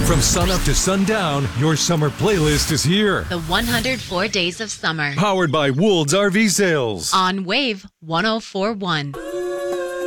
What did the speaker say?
From sunup to sundown, your summer playlist is here. The 104 Days of Summer. Powered by Woold's RV Sales. On Wave 104.1.